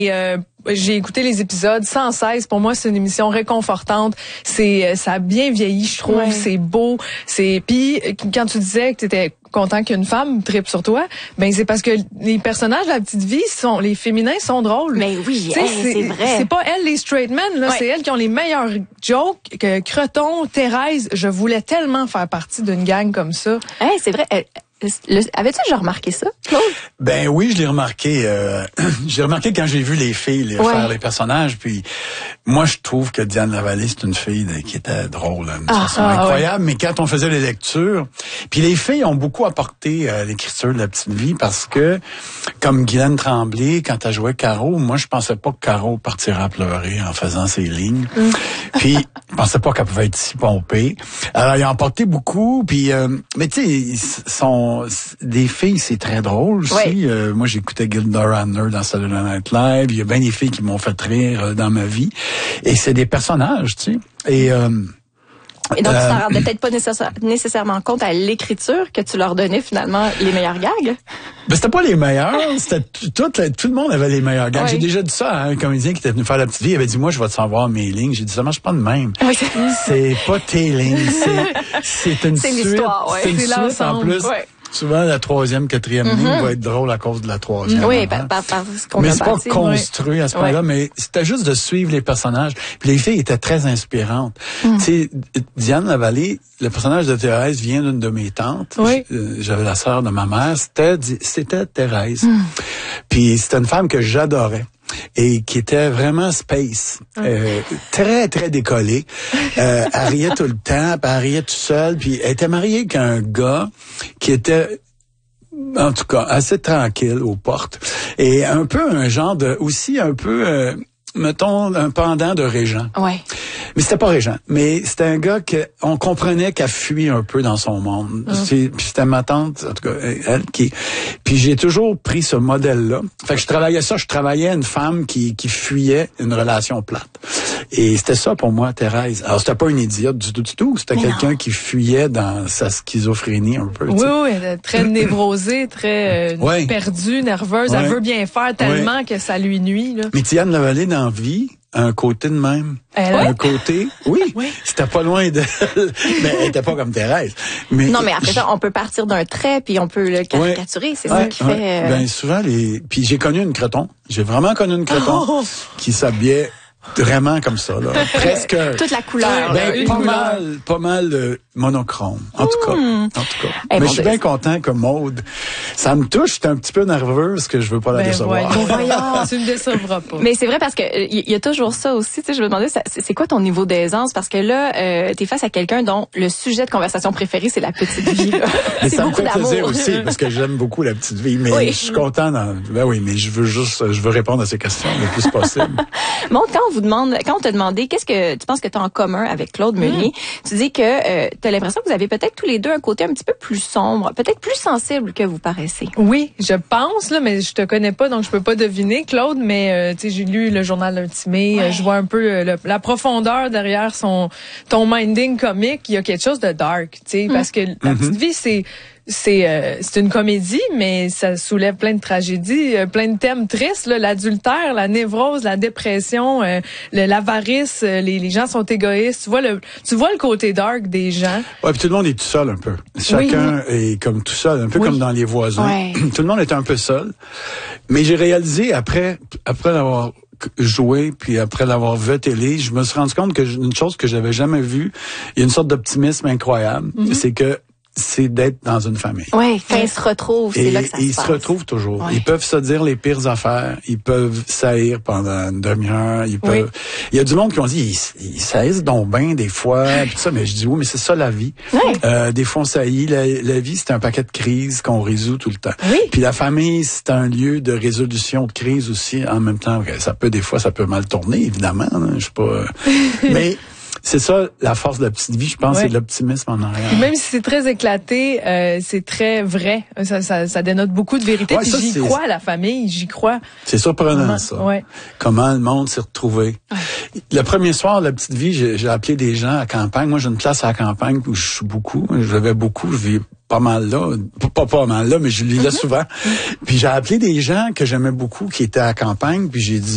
J'ai écouté les épisodes sans cesse. Pour moi, c'est une émission réconfortante. Ça a bien vieilli, je trouve. Ouais. C'est beau. Puis quand tu disais que tu étais content qu'une femme tripe sur toi, ben c'est parce que les personnages de La Petite Vie les féminins sont drôles. Mais oui, c'est vrai. C'est pas elles les straight men, là, c'est elles qui ont les meilleurs jokes. Que Creton, Thérèse, je voulais tellement faire partie d'une gang comme ça. C'est vrai. Avais-tu déjà remarqué ça, Claude? Ben oui, je l'ai remarqué. J'ai remarqué quand j'ai vu les filles faire les personnages. Puis moi, je trouve que Diane Lavallée, c'est une fille qui était drôle, d'une façon incroyable. Mais quand on faisait les lectures, puis les filles ont beaucoup apporté à l'écriture de La Petite Vie parce que, comme Guylaine Tremblay, quand elle jouait Caro, moi, je pensais pas que Caro partirait à pleurer en faisant ses lignes. Puis je pensais pas qu'elle pouvait être si pompée. Alors, ils ont apporté beaucoup. Puis, mais tu sais, des filles, c'est très drôle aussi. Oui. Moi, j'écoutais Gilda Radner dans Saturday Night Live. Il y a bien des filles qui m'ont fait rire dans ma vie. Et c'est des personnages, tu sais. Et donc, tu t'en rendais peut-être pas nécessairement compte à l'écriture que tu leur donnais finalement les meilleurs gags? Ben, c'était pas les meilleurs. C'était tout le monde avait les meilleurs gags. Oui. J'ai déjà dit ça à un comédien qui était venu faire La Petite Vie. Il avait dit, moi, je vais te savoir mes lignes. J'ai dit, ça marche pas de même. Oui. C'est pas tes lignes. C'est une suite. L'histoire, c'est une suite en plus. Ouais. Souvent, la troisième, quatrième ligne va être drôle à cause de la troisième. Oui, parce qu'on mais c'est pas construit à ce point-là, mais c'était juste de suivre les personnages. Puis les filles étaient très inspirantes. Tu sais, Diane Lavallée, le personnage de Thérèse vient d'une de mes tantes. Oui. J'avais la sœur de ma mère. C'était Thérèse. Puis c'était une femme que j'adorais. Et qui était vraiment space, très, très décollée. Elle riait tout le temps, puis elle riait tout seul, puis elle était mariée avec un gars qui était, en tout cas, assez tranquille aux portes. Et un peu mettons, un pendant de Régent. Ouais. Mais c'était pas Régent. Mais c'était un gars on comprenait qu'elle fuit un peu dans son monde. Puis c'était ma tante, en tout cas, elle qui... Puis j'ai toujours pris ce modèle-là. Fait que je travaillais une femme qui fuyait une relation plate. Et c'était ça pour moi, Thérèse. Alors c'était pas une idiote du tout. C'était quelqu'un qui fuyait dans sa schizophrénie un peu. Oui, elle est très névrosée, très perdue, nerveuse. Elle veut bien faire tellement que ça lui nuit, là. Mais Diane Lavallée dans Vie, un côté de même. Un côté, oui. C'était pas loin d'elle. Mais elle était pas comme Thérèse. Mais non, mais après ça, on peut partir d'un trait puis on peut le caricaturer. C'est ça qui fait... Ben, souvent, puis j'ai connu une Creton. J'ai vraiment connu une Creton qui s'habillait vraiment comme ça, là. Presque. Toute la couleur. Ben, pas mal monochrome. En tout cas. Mais je suis bien content que Maude, ça me touche. J'étais un petit peu nerveux parce que je veux pas la décevoir. Voyons. Tu ne décevras pas. Mais c'est vrai parce que il y a toujours ça aussi. Tu sais, je me demandais, c'est quoi ton niveau d'aisance? Parce que là, t'es face à quelqu'un dont le sujet de conversation préféré, c'est La Petite Vie. Mais ça me fait plaisir aussi parce que j'aime beaucoup La Petite Vie. Mais je suis content. Mais je veux répondre à ces questions le plus possible. Bon, quand on t'a demandé qu'est-ce que tu penses que tu as en commun avec Claude Meunier, tu dis que tu as l'impression que vous avez peut-être tous les deux un côté un petit peu plus sombre, peut-être plus sensible que vous paraissez. Oui, je pense, là, mais je te connais pas, donc je peux pas deviner, Claude, mais tu sais, j'ai lu le journal intimé, je vois un peu la profondeur derrière ton minding comique. Il y a quelque chose de dark, tu sais, parce que La Petite Vie, c'est une comédie, mais ça soulève plein de tragédies, plein de thèmes tristes, là, l'adultère, la névrose, la dépression, l'avarice, les gens sont égoïstes. Tu vois le côté dark des gens. Ouais, puis tout le monde est tout seul un peu. Chacun est comme tout seul, un peu comme dans Les Voisins. Ouais. Tout le monde est un peu seul. Mais j'ai réalisé après l'avoir joué, puis après l'avoir vu à télé, je me suis rendu compte que une chose que j'avais jamais vue, il y a une sorte d'optimisme incroyable, c'est que c'est d'être dans une famille. Oui, quand ils se retrouvent, c'est là que ça se passe. Ils se retrouvent toujours. Ouais. Ils peuvent se dire les pires affaires. Ils peuvent saillir pendant une demi-heure. Ils peuvent. Il y a du monde qui ont dit ils saillissent donc bien des fois. Puis ça, mais je dis oui, mais c'est ça la vie. Ouais. Des fois on saillit. La vie c'est un paquet de crises qu'on résout tout le temps. Oui. Puis la famille c'est un lieu de résolution de crise aussi. En même temps, ça peut mal tourner évidemment. Hein, je sais pas. Mais c'est ça, la force de La Petite Vie, je pense, c'est l'optimisme en arrière. Même si c'est très éclaté, c'est très vrai. Ça dénote beaucoup de vérité. Puis j'y crois, la famille, j'y crois. C'est surprenant, ça. Ouais. Comment le monde s'est retrouvé. Ouais. Le premier soir de La Petite Vie, j'ai appelé des gens à campagne. Moi, j'ai une place à la campagne où je suis beaucoup. Je vis pas mal là. Pas mal là, mais je lis là souvent. Puis j'ai appelé des gens que j'aimais beaucoup qui étaient à la campagne, puis j'ai dit